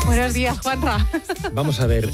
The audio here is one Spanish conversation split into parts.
Buenos días, Juanra. Vamos a ver,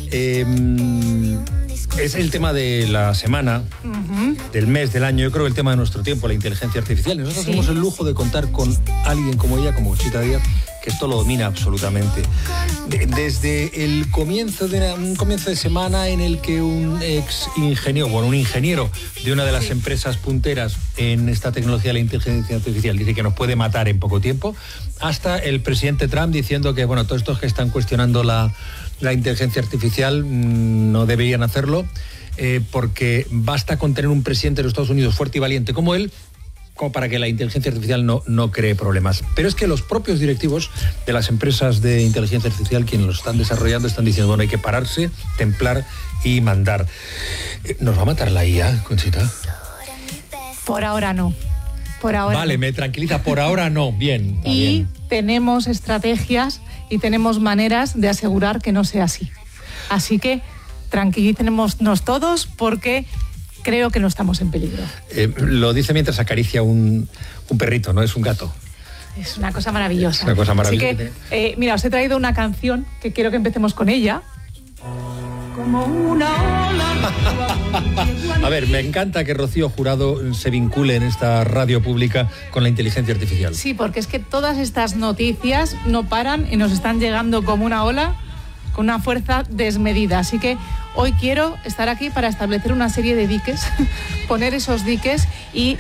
es el tema de la semana, del mes, del año, yo creo que el tema de nuestro tiempo, la inteligencia artificial. Nosotros tenemos el lujo de contar con alguien como ella, como Conchita Díaz, que esto lo domina absolutamente. Desde el comienzo de un comienzo de semana en el que un ingeniero de una de las empresas punteras en esta tecnología de la inteligencia artificial dice que nos puede matar en poco tiempo, hasta el presidente Trump diciendo que, bueno, todos estos que están cuestionando la inteligencia artificial no deberían hacerlo, porque basta con tener un presidente de los Estados Unidos fuerte y valiente como él, como para que la inteligencia artificial no cree problemas. Pero es que los propios directivos de las empresas de inteligencia artificial, quienes lo están desarrollando, están diciendo, bueno, hay que pararse, templar y mandar. ¿Nos va a matar la IA, Conchita? Por ahora no. Por ahora vale, no. Me tranquiliza, por ahora no. Bien. Y tenemos estrategias y tenemos maneras de asegurar que no sea así. Así que tranquilícenos todos, porque creo que no estamos en peligro. Lo dice mientras acaricia un perrito, ¿no? Es un gato. Es una cosa maravillosa. Es una cosa maravillosa. Así que, mira, os he traído una canción que quiero que empecemos con ella. Como una ola. A ver, me encanta que Rocío Jurado se vincule en esta radio pública con la inteligencia artificial. Sí, porque es que todas estas noticias no paran y nos están llegando como una ola, con una fuerza desmedida. Así que hoy quiero estar aquí para establecer una serie de diques, poner esos diques y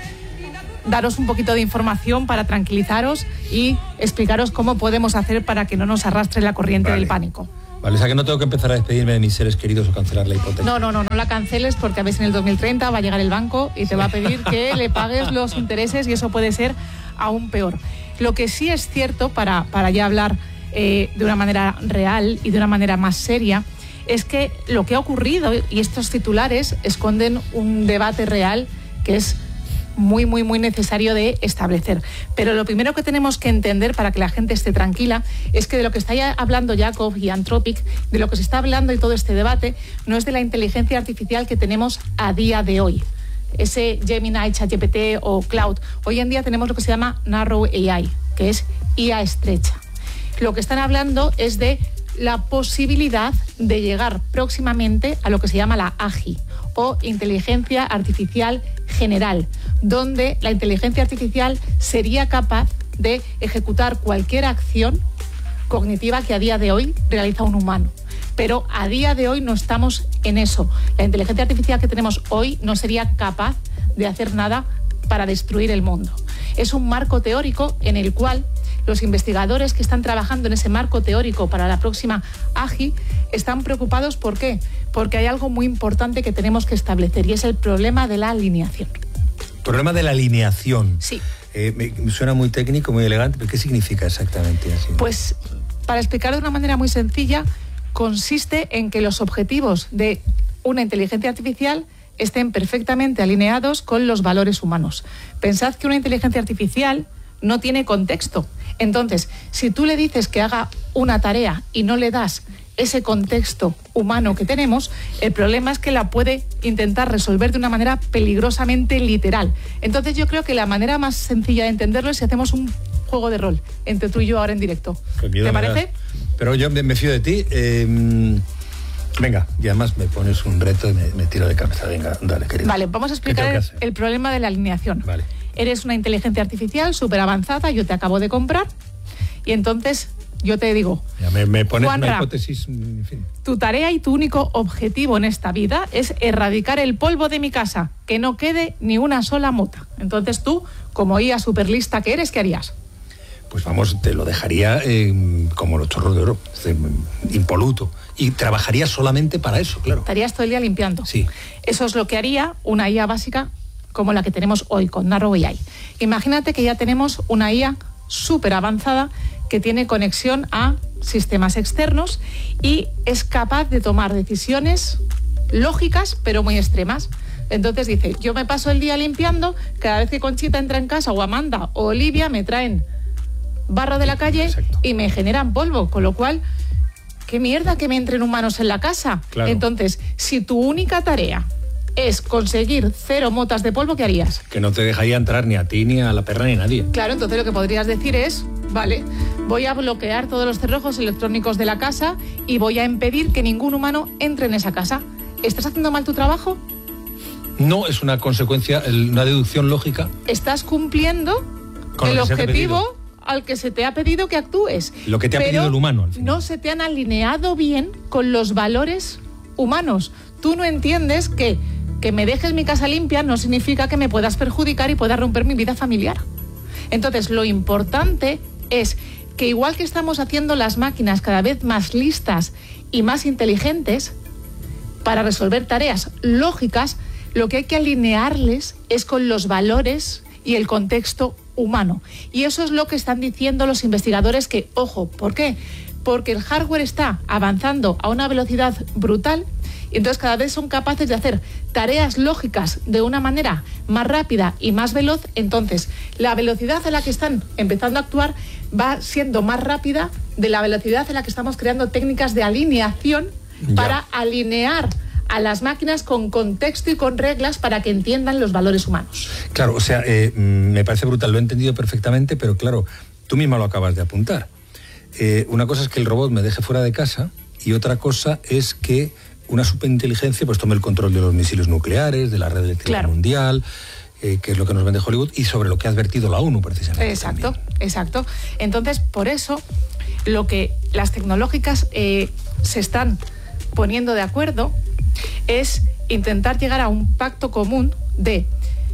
daros un poquito de información para tranquilizaros y explicaros cómo podemos hacer para que no nos arrastre la corriente del pánico. Vale, o sea que no tengo que empezar a despedirme de mis seres queridos o cancelar la hipoteca. No la canceles, porque a veces en el 2030 va a llegar el banco y te va a pedir que le pagues los intereses y eso puede ser aún peor. Lo que sí es cierto, para ya hablar de una manera real y de una manera más seria, es que lo que ha ocurrido, y estos titulares esconden un debate real que es muy, muy, muy necesario de establecer. Pero lo primero que tenemos que entender, para que la gente esté tranquila, es que de lo que está hablando Jacob y Anthropic, de lo que se está hablando y todo este debate, no es de la inteligencia artificial que tenemos a día de hoy. Ese Gemini, ChatGPT o Cloud. Hoy en día tenemos lo que se llama Narrow AI, que es IA estrecha. Lo que están hablando es de la posibilidad de llegar próximamente a lo que se llama la AGI, o Inteligencia Artificial General, donde la inteligencia artificial sería capaz de ejecutar cualquier acción cognitiva que a día de hoy realiza un humano. Pero a día de hoy no estamos en eso. La inteligencia artificial que tenemos hoy no sería capaz de hacer nada para destruir el mundo. Es un marco teórico en el cual los investigadores que están trabajando en ese marco teórico para la próxima AGI están preocupados. ¿Por qué? Porque hay algo muy importante que tenemos que establecer, y es el problema de la alineación. ¿Problema de la alineación? Sí. Me suena muy técnico, muy elegante, pero ¿qué significa exactamente así? Pues, para explicarlo de una manera muy sencilla, consiste en que los objetivos de una inteligencia artificial estén perfectamente alineados con los valores humanos. Pensad que una inteligencia artificial no tiene contexto. Entonces, si tú le dices que haga una tarea y no le das ese contexto humano que tenemos, el problema es que la puede intentar resolver de una manera peligrosamente literal. Entonces yo creo que la manera más sencilla de entenderlo es si hacemos un juego de rol entre tú y yo ahora en directo. ¿Te parece? Pero yo me fío de ti. Venga, y además me pones un reto y me tiro de cabeza. Venga, dale, querido. Vale, vamos a explicar el problema de la alineación. Vale. Eres una inteligencia artificial súper avanzada, yo te acabo de comprar, y entonces yo te digo, ya me pones Juanra, una hipótesis, en fin. Tu tarea y tu único objetivo en esta vida es erradicar el polvo de mi casa, que no quede ni una sola mota. Entonces tú, como IA superlista que eres, ¿qué harías? Pues vamos, te lo dejaría como los chorros de oro, impoluto. Y trabajaría solamente para eso, claro. Estarías todo el día limpiando. Sí. Eso es lo que haría una IA básica como la que tenemos hoy con Narrow AI. Imagínate que ya tenemos una IA súper avanzada que tiene conexión a sistemas externos y es capaz de tomar decisiones lógicas pero muy extremas. Entonces dice, yo me paso el día limpiando, cada vez que Conchita entra en casa, o Amanda o Olivia me traen barro de la calle. Exacto. Y me generan polvo, con lo cual, ¿qué mierda que me entren humanos en la casa? Claro. Entonces, si tu única tarea es conseguir 0 motas de polvo, ¿qué harías? Que no te dejaría entrar ni a ti, ni a la perra, ni a nadie. Claro, entonces lo que podrías decir es, vale, voy a bloquear todos los cerrojos electrónicos de la casa y voy a impedir que ningún humano entre en esa casa. ¿Estás haciendo mal tu trabajo? No, es una consecuencia, una deducción lógica. Estás cumpliendo con el objetivo al que se te ha pedido que actúes. Lo que te ha pedido el humano, al final. No se te han alineado bien con los valores humanos. Tú no entiendes que me dejes mi casa limpia no significa que me puedas perjudicar y puedas romper mi vida familiar. Entonces, lo importante es que igual que estamos haciendo las máquinas cada vez más listas y más inteligentes para resolver tareas lógicas, lo que hay que alinearles es con los valores y el contexto humano. Y eso es lo que están diciendo los investigadores que, ojo, ¿por qué? Porque el hardware está avanzando a una velocidad brutal y entonces cada vez son capaces de hacer tareas lógicas de una manera más rápida y más veloz. Entonces, la velocidad a la que están empezando a actuar va siendo más rápida de la velocidad a la que estamos creando técnicas de alineación para alinear a las máquinas con contexto y con reglas para que entiendan los valores humanos. Claro, o sea, me parece brutal, lo he entendido perfectamente, pero claro, tú misma lo acabas de apuntar. Una cosa es que el robot me deje fuera de casa y otra cosa es que una superinteligencia pues tome el control de los misiles nucleares, de la red eléctrica mundial, que es lo que nos vende Hollywood, y sobre lo que ha advertido la ONU precisamente. Exacto, exacto. Entonces, por eso, lo que las tecnológicas se están poniendo de acuerdo es intentar llegar a un pacto común de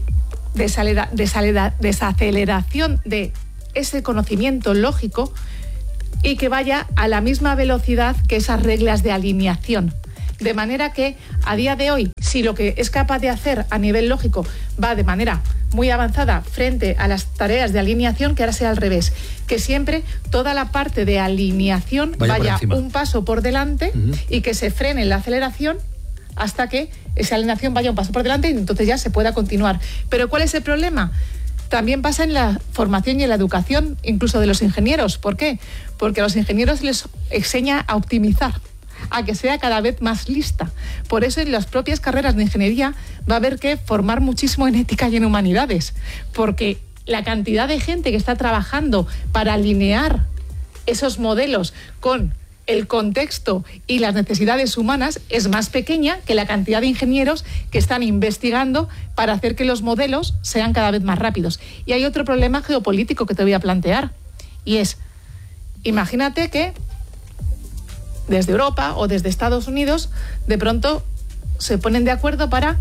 desaceleración de ese conocimiento lógico y que vaya a la misma velocidad que esas reglas de alineación. De manera que, a día de hoy, si lo que es capaz de hacer a nivel lógico va de manera muy avanzada frente a las tareas de alineación, que ahora sea al revés, que siempre toda la parte de alineación vaya un paso por delante y que se frene la aceleración hasta que esa alineación vaya un paso por delante y entonces ya se pueda continuar. Pero ¿cuál es el problema? También pasa en la formación y en la educación, incluso de los ingenieros. ¿Por qué? Porque a los ingenieros les enseña a optimizar, a que sea cada vez más lista. Por eso en las propias carreras de ingeniería va a haber que formar muchísimo en ética y en humanidades, porque la cantidad de gente que está trabajando para alinear esos modelos con el contexto y las necesidades humanas es más pequeña que la cantidad de ingenieros que están investigando para hacer que los modelos sean cada vez más rápidos. Y hay otro problema geopolítico que te voy a plantear, y es, imagínate que desde Europa o desde Estados Unidos de pronto se ponen de acuerdo para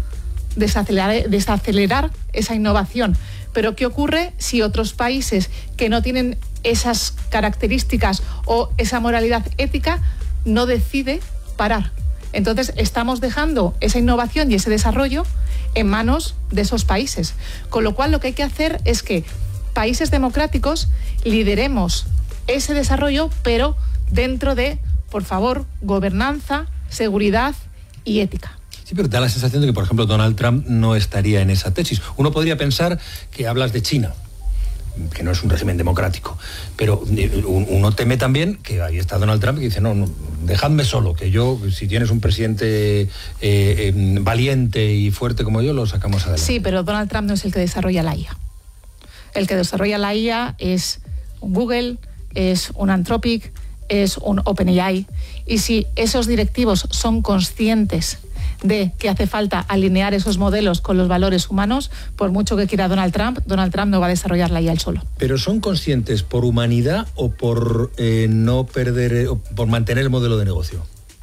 desacelerar esa innovación. Pero ¿qué ocurre si otros países que no tienen esas características o esa moralidad ética no decide parar? Entonces estamos dejando esa innovación y ese desarrollo en manos de esos países. Con lo cual lo que hay que hacer es que países democráticos lideremos ese desarrollo, pero dentro de, por favor, gobernanza, seguridad y ética. Sí, pero da la sensación de que, por ejemplo, Donald Trump no estaría en esa tesis. Uno podría pensar que hablas de China, que no es un régimen democrático, pero uno teme también que ahí está Donald Trump y dice, no, dejadme solo, que yo, si tienes un presidente valiente y fuerte como yo, lo sacamos adelante. Sí, pero Donald Trump no es el que desarrolla la IA. El que desarrolla la IA es un Google, es un Anthropic, es un OpenAI. Y si esos directivos son conscientes de que hace falta alinear esos modelos con los valores humanos, por mucho que quiera Donald Trump no va a desarrollar la IA él solo. ¿Pero son conscientes por humanidad o por no perder, o por mantener el modelo de negocio?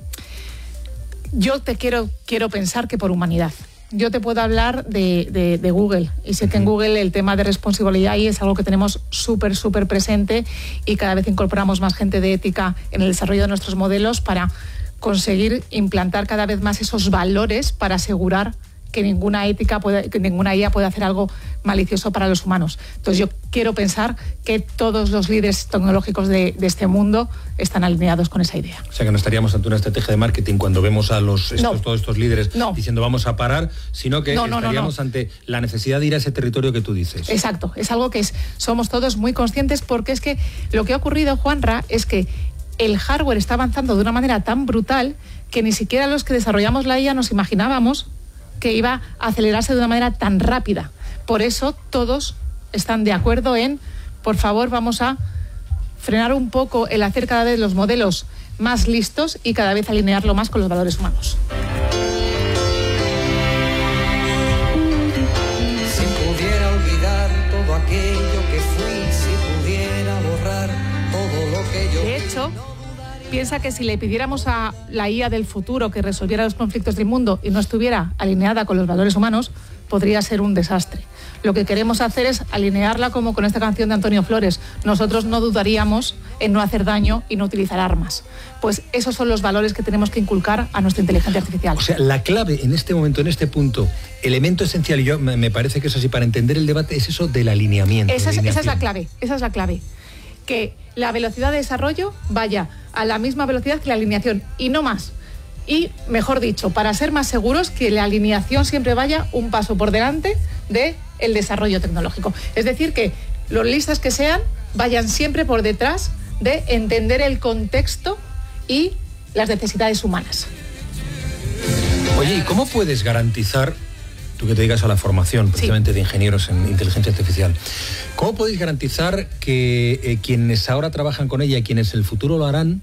Yo quiero pensar que por humanidad. Yo te puedo hablar de Google, y sé que en Google el tema de responsabilidad es algo que tenemos súper presente, y cada vez incorporamos más gente de ética en el desarrollo de nuestros modelos para conseguir implantar cada vez más esos valores para asegurar que ninguna IA pueda hacer algo malicioso para los humanos. Entonces yo quiero pensar que todos los líderes tecnológicos de este mundo están alineados con esa idea. O sea, que no estaríamos ante una estrategia de marketing cuando vemos a todos estos líderes diciendo vamos a parar, sino que estaríamos ante la necesidad de ir a ese territorio que tú dices. Exacto, es algo que somos todos muy conscientes, porque es que lo que ha ocurrido, Juanra, es que el hardware está avanzando de una manera tan brutal que ni siquiera los que desarrollamos la IA nos imaginábamos que iba a acelerarse de una manera tan rápida. Por eso todos están de acuerdo en, por favor, vamos a frenar un poco el hacer cada vez los modelos más listos y cada vez alinearlo más con los valores humanos. Si pudiera olvidar todo aquello que fui, si pudiera borrar todo lo que yo... De hecho, piensa que si le pidiéramos a la IA del futuro que resolviera los conflictos del mundo y no estuviera alineada con los valores humanos, podría ser un desastre. Lo que queremos hacer es alinearla como con esta canción de Antonio Flores. Nosotros no dudaríamos en no hacer daño y no utilizar armas. Pues esos son los valores que tenemos que inculcar a nuestra inteligencia artificial. O sea, la clave en este momento, en este punto, elemento esencial, y yo me parece que es así para entender el debate, es eso del alineamiento. Esa es la clave. Que la velocidad de desarrollo vaya a la misma velocidad que la alineación y no más. Y, mejor dicho, para ser más seguros, que la alineación siempre vaya un paso por delante del desarrollo tecnológico. Es decir, que los listas que sean vayan siempre por detrás de entender el contexto y las necesidades humanas. Oye, ¿y cómo puedes garantizar, tú que te dedicas a la formación precisamente de ingenieros en inteligencia artificial, cómo podéis garantizar que quienes ahora trabajan con ella y quienes en el futuro lo harán,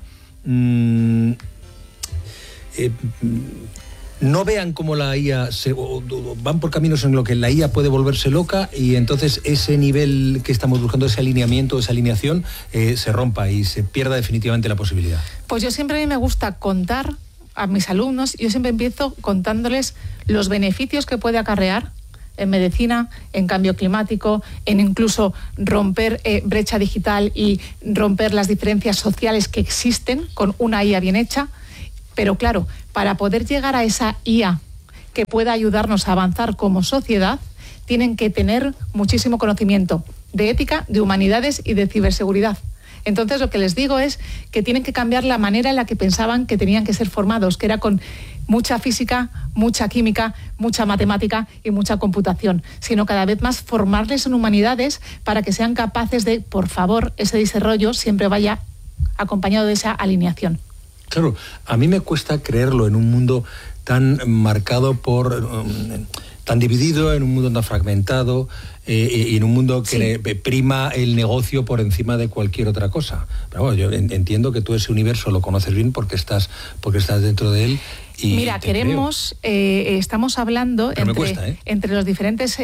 no vean cómo la IA van por caminos en lo que la IA puede volverse loca y entonces ese nivel que estamos buscando, ese alineamiento, esa alineación, se rompa y se pierda definitivamente la posibilidad? Pues yo siempre, a mí me gusta contar a mis alumnos, yo siempre empiezo contándoles los beneficios que puede acarrear en medicina, en cambio climático, en incluso romper brecha digital y romper las diferencias sociales que existen con una IA bien hecha. Pero claro, para poder llegar a esa IA que pueda ayudarnos a avanzar como sociedad, tienen que tener muchísimo conocimiento de ética, de humanidades y de ciberseguridad. Entonces lo que les digo es que tienen que cambiar la manera en la que pensaban que tenían que ser formados, que era con mucha física, mucha química, mucha matemática y mucha computación, sino cada vez más formarles en humanidades para que sean capaces de, por favor, ese desarrollo siempre vaya acompañado de esa alineación. Claro, a mí me cuesta creerlo en un mundo tan marcado por... tan dividido, en un mundo tan fragmentado y en un mundo que prima el negocio por encima de cualquier otra cosa. Pero bueno, yo entiendo que tú ese universo lo conoces bien porque estás dentro de él. Y mira, queremos, estamos hablando entre los diferentes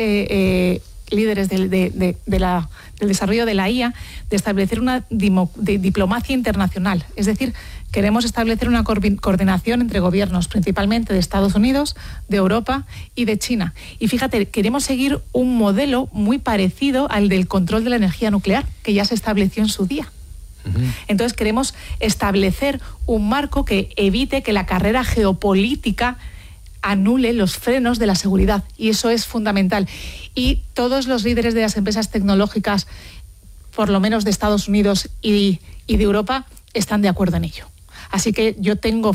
líderes del desarrollo de la IA, de establecer una diplomacia internacional. Es decir, queremos establecer una coordinación entre gobiernos, principalmente de Estados Unidos, de Europa y de China. Y fíjate, queremos seguir un modelo muy parecido al del control de la energía nuclear, que ya se estableció en su día. Entonces queremos establecer un marco que evite que la carrera geopolítica anule los frenos de la seguridad, y eso es fundamental. Y todos los líderes de las empresas tecnológicas, por lo menos de Estados Unidos y de Europa, están de acuerdo en ello. Así que yo tengo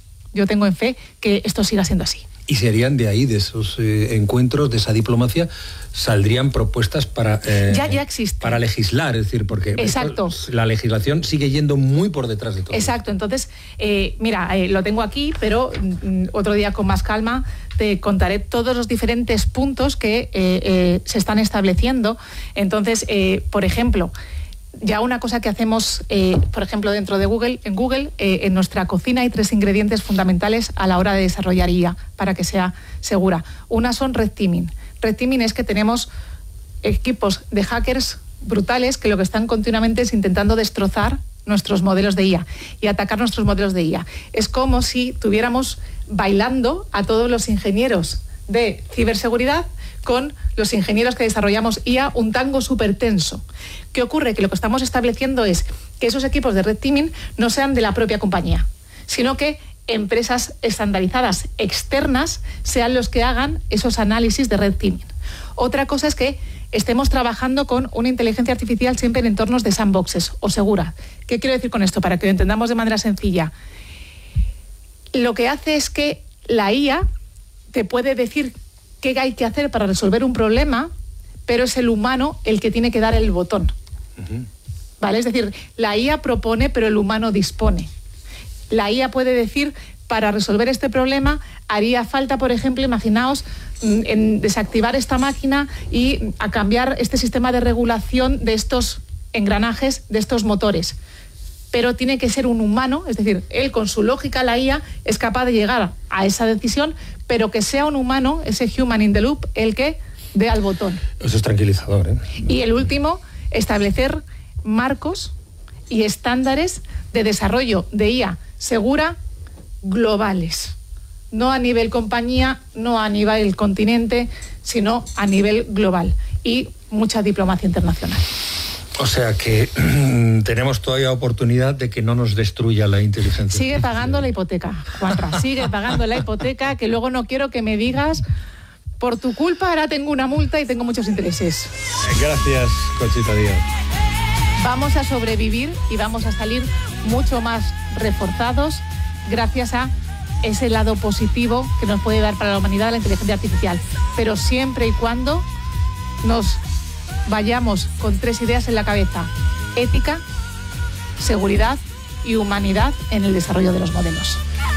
en fe que esto siga siendo así. Y serían de ahí, de esos encuentros, de esa diplomacia, saldrían propuestas para ya existe. Para legislar, es decir, porque la legislación sigue yendo muy por detrás de todo. Exacto, entonces, lo tengo aquí, pero otro día con más calma te contaré todos los diferentes puntos que se están estableciendo. Entonces, por ejemplo, ya una cosa que hacemos, por ejemplo, dentro de Google, en nuestra cocina hay 3 ingredientes fundamentales a la hora de desarrollar IA para que sea segura. Una son red teaming. Red teaming es que tenemos equipos de hackers brutales que lo que están continuamente es intentando destrozar nuestros modelos de IA y atacar nuestros modelos de IA. Es como si tuviéramos bailando a todos los ingenieros de ciberseguridad con los ingenieros que desarrollamos IA, un tango súper tenso. ¿Qué ocurre? Que lo que estamos estableciendo es que esos equipos de red teaming no sean de la propia compañía, sino que empresas estandarizadas externas sean los que hagan esos análisis de red teaming. Otra cosa es que estemos trabajando con una inteligencia artificial siempre en entornos de sandboxes o segura. ¿Qué quiero decir con esto? Para que lo entendamos de manera sencilla. Lo que hace es que la IA te puede decir qué hay que hacer para resolver un problema, pero es el humano el que tiene que dar el botón. ¿Vale? Es decir, la IA propone, pero el humano dispone. La IA puede decir, para resolver este problema haría falta, por ejemplo, imaginaos, en desactivar esta máquina y a cambiar este sistema de regulación de estos engranajes de estos motores. Pero tiene que ser un humano, es decir, él con su lógica, la IA, es capaz de llegar a esa decisión, pero que sea un humano, ese human in the loop, el que dé al botón. Eso es tranquilizador, ¿eh? Y el último, establecer marcos y estándares de desarrollo de IA segura globales. No a nivel compañía, no a nivel continente, sino a nivel global. Y mucha diplomacia internacional. O sea que tenemos todavía oportunidad de que no nos destruya la inteligencia. Sigue pagando la hipoteca, Juanra, sigue pagando la hipoteca, que luego no quiero que me digas, por tu culpa ahora tengo una multa y tengo muchos intereses. Gracias, Conchita Díaz. Vamos a sobrevivir y vamos a salir mucho más reforzados gracias a ese lado positivo que nos puede dar para la humanidad la inteligencia artificial, pero siempre y cuando nos vayamos con 3 ideas en la cabeza: ética, seguridad y humanidad en el desarrollo de los modelos.